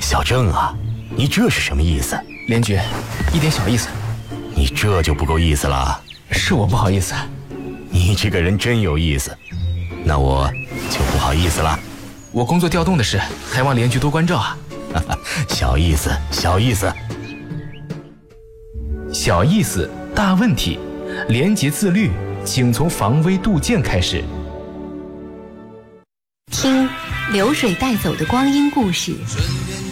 小郑啊，你这是什么意思？ 连局，一点小意思。 你这就不够意思了。 是我不好意思。 你这个人真有意思，那我就不好意思了。 我工作调动的事，还望连局多关照啊。 小意思，小意思。 小意思，大问题。廉洁自律，请从防微杜渐开始。 听流水带走的光阴故事，